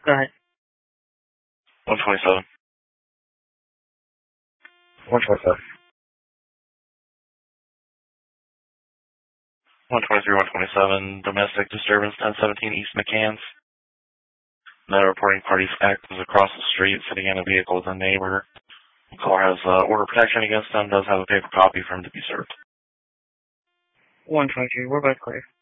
Go ahead. 127. 127. 123, 127. Domestic disturbance, 1017 East McCanns. No reporting parties active across the street, sitting in a vehicle with a neighbor. The caller has order protection against them, does have a paper copy for him to be served. 123, we're both clear.